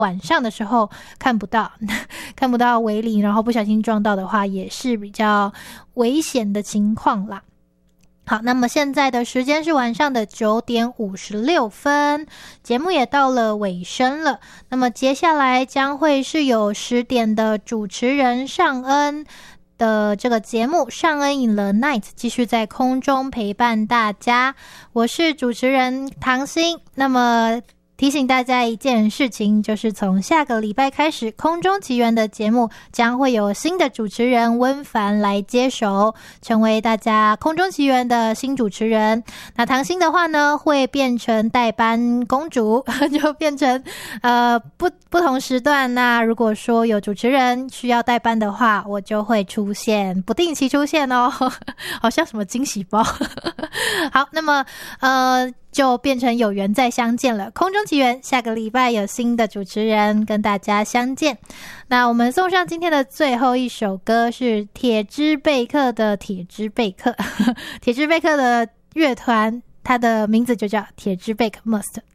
晚上的时候看不到看不到围篱，然后不小心撞到的话也是比较危险的情况啦。好，那么现在的时间是晚上的9点56分，节目也到了尾声了。那么接下来将会是有10点的主持人尚恩的这个节目尚恩 in the night 继续在空中陪伴大家，我是主持人唐心。那么提醒大家一件事情，就是从下个礼拜开始，空中奇缘的节目将会有新的主持人温凡来接手，成为大家空中奇缘的新主持人。那唐心的话呢，会变成代班公主，就变成不同时段。那如果说有主持人需要代班的话，我就会出现，不定期出现哦，好像什么惊喜包。好，那么就变成有缘再相见了。空中奇缘下个礼拜有新的主持人跟大家相见。那我们送上今天的最后一首歌，是铁之贝克的铁之贝克铁之贝克的乐团，它的名字就叫铁之贝克 Must。